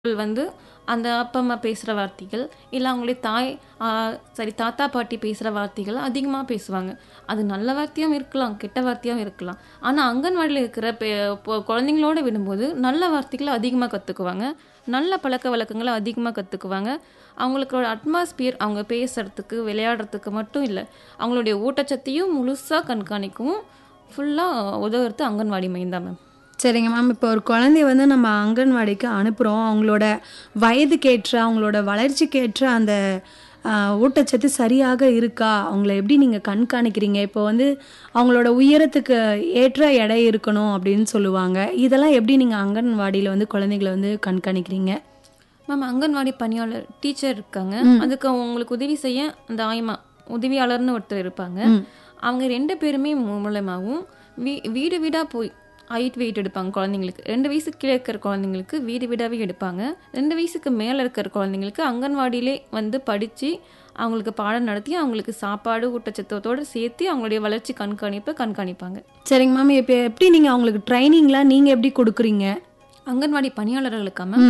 வந்து அந்த அப்பா அம்மா பேசுகிற வார்த்தைகள் இல்லை அவங்களுடைய தாத்தா பாட்டி பேசுகிற வார்த்தைகள் அதிகமாக பேசுவாங்க. அது நல்ல வார்த்தையாகவும் இருக்கலாம், கெட்ட வார்த்தையாகவும் இருக்கலாம். ஆனால் அங்கன்வாடியில் இருக்கிற குழந்தைங்களோட விடும்போது நல்ல வார்த்தைகளை அதிகமாக கற்றுக்குவாங்க, நல்ல பழக்க வழக்கங்களை அதிகமாக கற்றுக்குவாங்க. அவங்களுக்கோட அட்மாஸ்பியர் அவங்க பேசுகிறதுக்கு விளையாடுறதுக்கு மட்டும் இல்லை, அவங்களுடைய ஊட்டச்சத்தையும் முழுசாக கண்காணிக்கவும் ஃபுல்லாக உதவுறது அங்கன்வாடி மையம் தான் மேம். சரிங்க மேம். இப்போ ஒரு குழந்தைய வந்து நம்ம அங்கன்வாடிக்கு அனுப்புகிறோம், அவங்களோட வயதுக்கேற்ற அவங்களோட வளர்ச்சிக்கேற்ற அந்த ஊட்டச்சத்து சரியாக இருக்கா, அவங்கள எப்படி நீங்கள் கண்காணிக்கிறீங்க? இப்போ வந்து அவங்களோட உயரத்துக்கு ஏற்ற எடை இருக்கணும் அப்படின்னு சொல்லுவாங்க. இதெல்லாம் எப்படி நீங்கள் அங்கன்வாடியில் வந்து குழந்தைகளை வந்து கண்காணிக்கிறீங்க? மேம், அங்கன்வாடி பணியாளர் டீச்சர் இருக்காங்க, அதுக்கு அவங்களுக்கு உதவி செய்ய அந்த ஆய்மா உதவியாளர்னு ஒருத்தர் இருப்பாங்க. அவங்க 2 பேருமே மூலமாகவும் வீடு வீடாக போய் ஹைட் வெயிட் எடுப்பாங்க. குழந்தைங்களுக்கு 2 வயசுக்கு கீழே இருக்கிற குழந்தைங்களுக்கு வீடு வீடாகவே எடுப்பாங்க. 2 வயசுக்கு மேலே இருக்கிற குழந்தைங்களுக்கு அங்கன்வாடியிலே வந்து படித்து அவங்களுக்கு பாடம் நடத்தி அவங்களுக்கு சாப்பாடு ஊட்டச்சத்தோடு சேர்த்து அவங்களுடைய வளர்ச்சி கண்காணிப்பாங்க. சரிங்க மேம். இப்போ எப்படி நீங்கள் அவங்களுக்கு ட்ரைனிங்லாம் நீங்கள் எப்படி கொடுக்குறீங்க? அங்கன்வாடி பணியாளர்களுக்கா மேம்?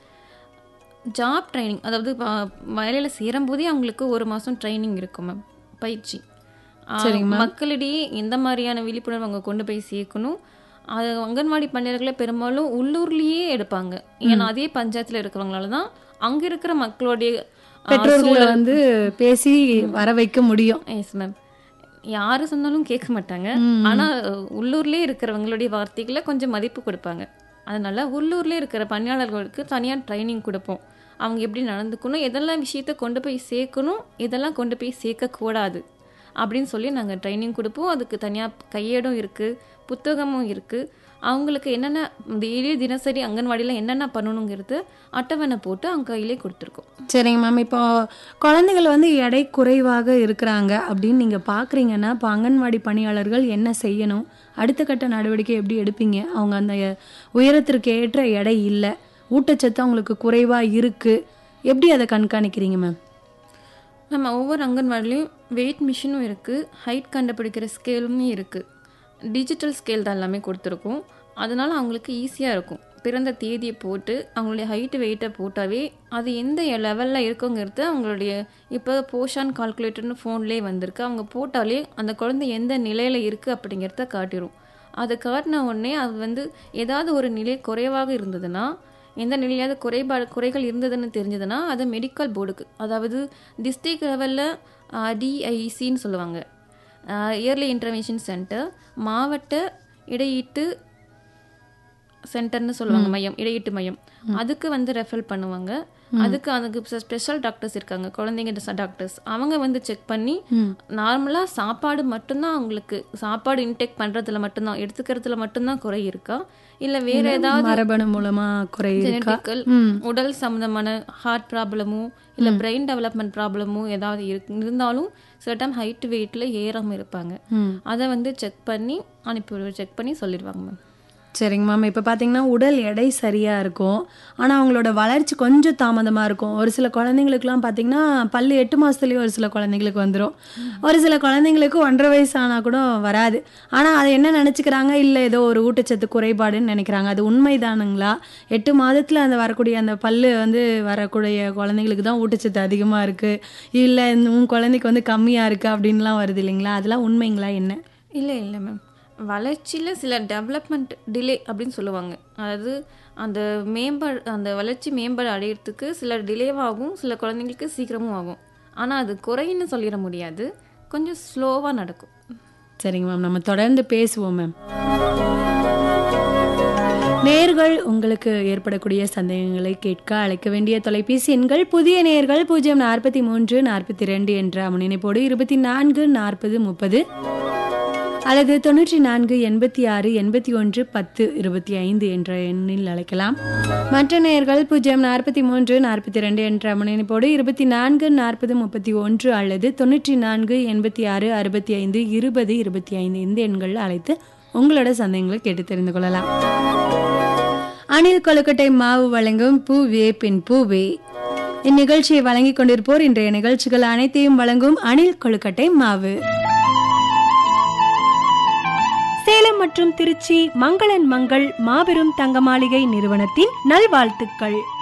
ஜாப் ட்ரைனிங், அதாவது வேலையில் சேரும்போதே அவங்களுக்கு 1 மாதம் ட்ரைனிங் இருக்கும் மேம், பயிற்சி. மக்களிடையே எந்த மாதிரியான விழிப்புணர்வு அவங்க கொண்டு போய் சேர்க்கணும். அது அங்கன்வாடி பணியாளர்களை பெரும்பாலும் உள்ளூர்லேயே எடுப்பாங்க. ஏன்னா அதே பஞ்சாயத்தில் இருக்கிறவங்களால தான் அங்கே இருக்கிற மக்களுடைய பெற்றோர்களை வந்து பேசி வர வைக்க முடியும். Yes ma'am. யாரு சொன்னாலும் கேட்க மாட்டாங்க, ஆனால் உள்ளூர்லேயே இருக்கிறவங்களுடைய வார்த்தைகளை கொஞ்சம் மதிப்பு கொடுப்பாங்க. அதனால உள்ளூர்லேயே இருக்கிற பணியாளர்களுக்கு தனியாக ட்ரைனிங் கொடுப்போம். அவங்க எப்படி நடந்துக்கணும், எதெல்லாம் விஷயத்த கொண்டு போய் சேர்க்கணும், இதெல்லாம் கொண்டு போய் சேர்க்கக்கூடாது அப்படின்னு சொல்லி நாங்கள் ட்ரைனிங் கொடுப்போம். அதுக்கு தனியாக கையேடும் இருக்குது, புத்தகமும் இருக்குது. அவங்களுக்கு என்னென்ன தினசரி அங்கன்வாடியில் என்னென்ன பண்ணணுங்கிறது அட்டவணை போட்டு அவங்க கையிலே கொடுத்துருக்கோம். சரிங்க மேம். இப்போ குழந்தைகள் வந்து எடை குறைவாக இருக்கிறாங்க அப்படின்னு நீங்கள் பார்க்குறீங்கன்னா, இப்போ அங்கன்வாடி பணியாளர்கள் என்ன செய்யணும், அடுத்த கட்ட நடவடிக்கை எப்படி எடுப்பீங்க? அவங்க அந்த உயரத்திற்கு ஏற்ற எடை இல்லை, ஊட்டச்சத்து அவங்களுக்கு குறைவாக இருக்குது, எப்படி அதை கண்காணிக்கிறீங்க மேம்? நம்ம ஒவ்வொரு அங்கன்வாடிலையும் வெயிட் மிஷினும் இருக்குது, ஹைட் கண்டுபிடிக்கிற ஸ்கேலும் இருக்குது. டிஜிட்டல் ஸ்கேல் தான் எல்லாமே கொடுத்துருக்கோம். அதனால் அவங்களுக்கு ஈஸியாக இருக்கும். பிறந்த தேதியை போட்டு அவங்களுடைய ஹைட்டு வெயிட்டை போட்டாவே அது எந்த லெவலில் இருக்குங்கிறது அவங்களுடைய இப்போ போஷான் கால்குலேட்டர்னு ஃபோன்லேயே வந்திருக்கு. அவங்க போட்டாலே அந்த குழந்தை எந்த நிலையில் இருக்குது அப்படிங்கிறத காட்டிடும். அதை காட்டின உடனே அது வந்து ஏதாவது ஒரு நிலை குறைவாக இருந்ததுன்னா, எந்த நிலையாவது குறைகள் இருந்ததுன்னு தெரிஞ்சதுன்னா அதை மெடிக்கல் போர்டுக்கு, அதாவது டிஸ்ட்ரிக்ட் லெவலில் டிஐசின்னு சொல்லுவாங்க, இயர்லி இன்டர்வென்ஷன் சென்டர், மாவட்ட இடையீட்டு சென்டர்னு சொல்லுவாங்க, மையம், இடையீட்டு மையம், அதுக்கு வந்து ரெஃபர் பண்ணுவாங்க. அதுக்கு ஸ்பெஷல் டாக்டர்ஸ் இருக்காங்க, குழந்தைங்க டாக்டர்ஸ். அவங்க வந்து செக் பண்ணி நார்மலாக சாப்பாடு மட்டும்தான், அவங்களுக்கு சாப்பாடு இன்டேக் பண்ணுறதுல மட்டும்தான், எடுத்துக்கிறதுல மட்டும்தான் குறை இருக்கா, இல்லை வேற ஏதாவது மரபணு மூலமாக குறை, ஜெனட்டிக்கல் உடல் சம்மந்தமான ஹார்ட் ப்ராப்ளமும் இல்லை பிரெயின் டெவலப்மெண்ட் ப்ராப்ளமும் ஏதாவது இருந்தாலும் சில டைம் ஹைட் வெயிட்டில் ஏறாமல் இருப்பாங்க. அதை வந்து செக் பண்ணி சொல்லிடுவாங்க மேம். சரிங்க மேம். இப்போ பார்த்தீங்கன்னா உடல் எடை சரியாக இருக்கும், ஆனால் அவங்களோட வளர்ச்சி கொஞ்சம் தாமதமாக இருக்கும். ஒரு சில குழந்தைங்களுக்குலாம் பார்த்தீங்கன்னா பல் 8 மாதத்துலேயே ஒரு சில குழந்தைங்களுக்கு வந்துடும், ஒரு சில குழந்தைங்களுக்கு 1.5 வயசு ஆனால் கூட வராது. ஆனால் அதை என்ன நினச்சிக்கிறாங்க, இல்லை ஏதோ ஒரு ஊட்டச்சத்து குறைபாடுன்னு நினைக்கிறாங்க. அது உண்மைதானுங்களா? 8 மாதத்தில் அந்த வரக்கூடிய அந்த பல் வந்து வரக்கூடிய குழந்தைங்களுக்கு தான் ஊட்டச்சத்து அதிகமாக இருக்குது, இல்லை உன் குழந்தைக்கு வந்து கம்மியாக இருக்குது அப்படின்லாம் வருது இல்லைங்களா? அதெல்லாம் உண்மைங்களா என்ன? இல்லை மேம், வளர்ச்சியில் சில டெவலப்மெண்ட் டிலே அப்படின்னு சொல்லுவாங்க. அதாவது அந்த வளர்ச்சி மேம்பாடு அடையிறதுக்கு சில டிலேவாகும், சில குழந்தைங்களுக்கு சீக்கிரமும் ஆகும். ஆனால் அது குறைன்னு சொல்லிட முடியாது, கொஞ்சம் ஸ்லோவாக நடக்கும். சரிங்க மேம், நம்ம தொடர்ந்து பேசுவோம் மேம். நேயர்கள், உங்களுக்கு ஏற்படக்கூடிய சந்தேகங்களை கேட்க அழைக்க வேண்டிய தொலைபேசி எண்கள்: புதிய நேயர்கள் 043 42 என்ற முன்னிணைப்போடு 24 40 30 அல்லது 94 86 81 10 25 என்ற எண்ணில் அழைக்கலாம். மற்ற நேயர்கள் 043 42 என்ற முன்னிணைப்போடு 24 40 31 அல்லது 94 86 65 20 25 இந்த எண்களில் அழைத்து உங்களோட சந்தேகங்களை கேட்டு தெரிந்து கொள்ளலாம். அணில் கொழுக்கட்டை மாவு வழங்கும் பூவே பின் பூவே. இந்நிகழ்ச்சியை வழங்கிக் கொண்டிருப்போர் இன்றைய நிகழ்ச்சிகள் அனைத்தையும் வழங்கும் அணில் கொழுக்கட்டை மாவு. சேலம் மற்றும் திருச்சி மங்களன் மங்கள் மாபெரும் தங்க மாளிகை நிறுவனத்தின் நல்வாழ்த்துக்கள்.